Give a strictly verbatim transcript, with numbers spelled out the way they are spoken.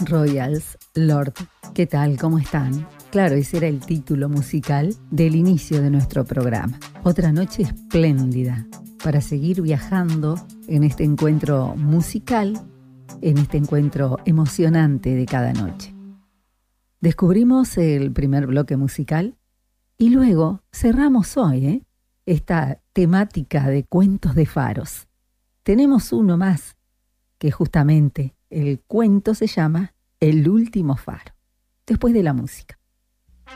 Royals, Lord. ¿Qué tal? ¿Cómo están? Claro, ese era el título musical del inicio de nuestro programa. Otra noche espléndida para seguir viajando en este encuentro musical, en este encuentro emocionante de cada noche. Descubrimos el primer bloque musical y luego cerramos hoy ¿eh? esta temática de cuentos de faros. Tenemos uno más que justamente el cuento se llama El último faro, después de la música.